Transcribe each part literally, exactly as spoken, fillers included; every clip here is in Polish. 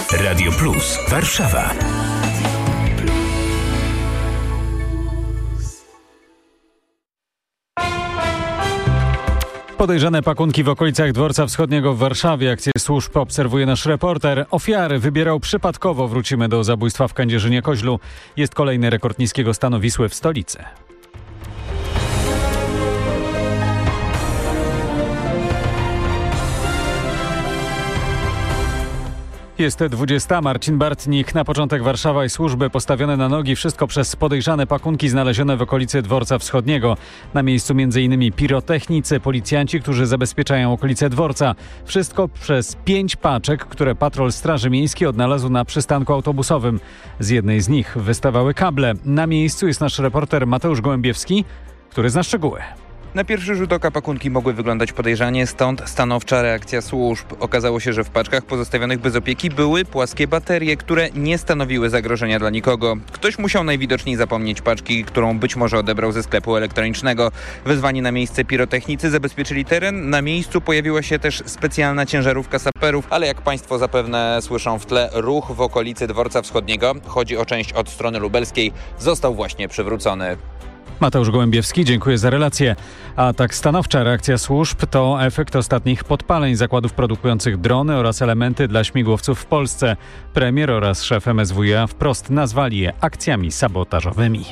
Radio Plus Warszawa. Podejrzane pakunki w okolicach Dworca Wschodniego w Warszawie. Akcję służb obserwuje nasz reporter. Ofiary wybierał przypadkowo. Wrócimy do zabójstwa w Kędzierzynie-Koźlu. Jest kolejny rekord niskiego stanu Wisły w stolicy. Jest dwudziesta. Marcin Bartnik. Na początek Warszawa i służby postawione na nogi. Wszystko przez podejrzane pakunki znalezione w okolicy Dworca Wschodniego. Na miejscu m.in. pirotechnicy, policjanci, którzy zabezpieczają okolice dworca. Wszystko przez pięć paczek, które patrol Straży Miejskiej odnalazł na przystanku autobusowym. Z jednej z nich wystawały kable. Na miejscu jest nasz reporter Mateusz Gołębiewski, który zna szczegóły. Na pierwszy rzut oka pakunki mogły wyglądać podejrzanie, stąd stanowcza reakcja służb. Okazało się, że w paczkach pozostawionych bez opieki były płaskie baterie, które nie stanowiły zagrożenia dla nikogo. Ktoś musiał najwidoczniej zapomnieć paczki, którą być może odebrał ze sklepu elektronicznego. Wezwani na miejsce pirotechnicy zabezpieczyli teren. Na miejscu pojawiła się też specjalna ciężarówka saperów, ale jak Państwo zapewne słyszą w tle, ruch w okolicy Dworca Wschodniego, chodzi o część od strony lubelskiej, został właśnie przywrócony. Mateusz Gołębiewski, dziękuję za relację. A tak stanowcza reakcja służb to efekt ostatnich podpaleń zakładów produkujących drony oraz elementy dla śmigłowców w Polsce. Premier oraz szef M S W iA wprost nazwali je akcjami sabotażowymi.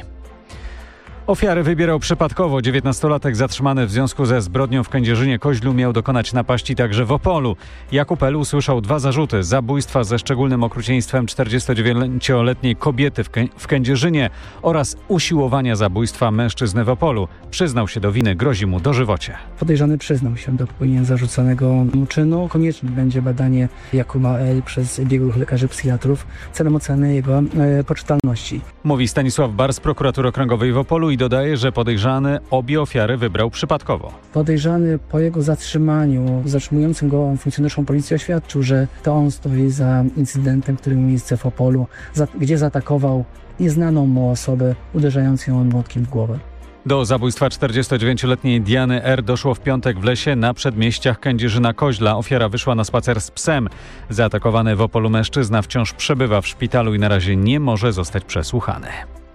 Ofiary wybierał przypadkowo. dziewiętnastolatek zatrzymany w związku ze zbrodnią w Kędzierzynie-Koźlu miał dokonać napaści także w Opolu. Jakub L. usłyszał dwa zarzuty: zabójstwa ze szczególnym okrucieństwem czterdziestodziewięcioletniej kobiety w, Kę- w Kędzierzynie oraz usiłowania zabójstwa mężczyzny w Opolu. Przyznał się do winy, grozi mu dożywocie. Podejrzany przyznał się do popełnienia zarzuconego mu czynu. Konieczne będzie badanie Jakuba L. przez biegłych lekarzy psychiatrów celem oceny jego e, poczytalności. Mówi Stanisław Bar z prokuratury okręgowej w Opolu i dodaje, że podejrzany obie ofiary wybrał przypadkowo. Podejrzany po jego zatrzymaniu, zatrzymującym go funkcjonariuszom policji oświadczył, że to on stoi za incydentem, który miał miejsce w Opolu, za, gdzie zaatakował nieznaną mu osobę, uderzając ją młotkiem w głowę. Do zabójstwa czterdziestodziewięcioletniej Diany R. doszło w piątek w lesie na przedmieściach Kędzierzyna-Koźla. Ofiara wyszła na spacer z psem. Zaatakowany w Opolu mężczyzna wciąż przebywa w szpitalu i na razie nie może zostać przesłuchany.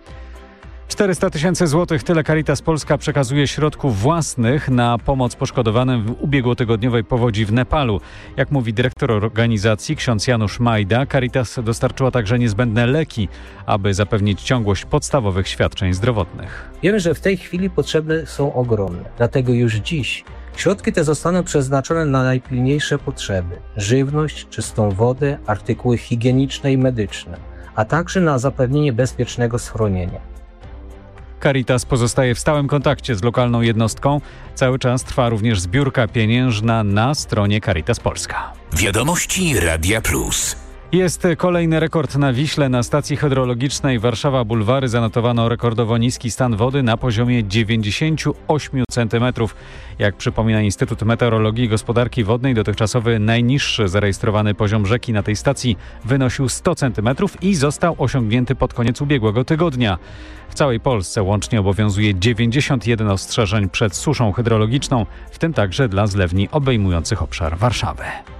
czterysta tysięcy złotych, tyle Caritas Polska przekazuje środków własnych na pomoc poszkodowanym w ubiegłotygodniowej powodzi w Nepalu. Jak mówi dyrektor organizacji ksiądz Janusz Majda, Caritas dostarczyła także niezbędne leki, aby zapewnić ciągłość podstawowych świadczeń zdrowotnych. Wiemy, że w tej chwili potrzeby są ogromne, dlatego już dziś środki te zostaną przeznaczone na najpilniejsze potrzeby: żywność, czystą wodę, artykuły higieniczne i medyczne, a także na zapewnienie bezpiecznego schronienia. Caritas pozostaje w stałym kontakcie z lokalną jednostką. Cały czas trwa również zbiórka pieniężna na stronie Caritas Polska. Wiadomości Radia Plus. Jest kolejny rekord na Wiśle. Na stacji hydrologicznej Warszawa Bulwary zanotowano rekordowo niski stan wody na poziomie dziewięćdziesiąt osiem centymetrów. Jak przypomina Instytut Meteorologii i Gospodarki Wodnej, dotychczasowy najniższy zarejestrowany poziom rzeki na tej stacji wynosił sto centymetrów i został osiągnięty pod koniec ubiegłego tygodnia. W całej Polsce łącznie obowiązuje dziewięćdziesiąt jeden ostrzeżeń przed suszą hydrologiczną, w tym także dla zlewni obejmujących obszar Warszawy.